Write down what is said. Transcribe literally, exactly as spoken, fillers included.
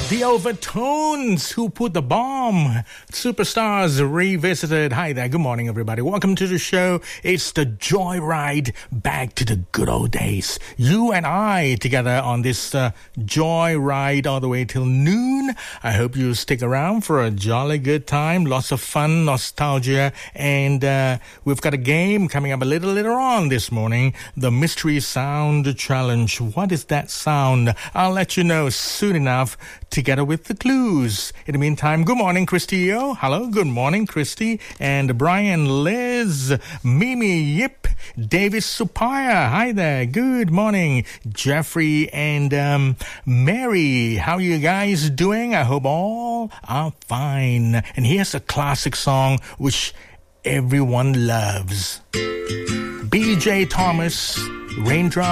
The Overtones, Who Put the Bomb? Superstars Revisited. Hi there, good morning everybody. Welcome to the show. It's the Joyride back to the good old days. You and I together on this uh, Joyride all the way till noon. I hope you stick around for a jolly good time. Lots of fun, nostalgia, and uh, we've got a game coming up a little later on this morning. The Mystery Sound Challenge. What is that sound? I'll let you know soon enough, together with the clues. In the meantime, good morning, Christy O. Hello, good morning, Christy. And Brian, Liz, Mimi, Yip, David Supaya. Hi there, good morning. Jeffrey and um, Mary. How are you guys doing? I hope all are fine. And here's a classic song which everyone loves. B J Thomas, Raindrop.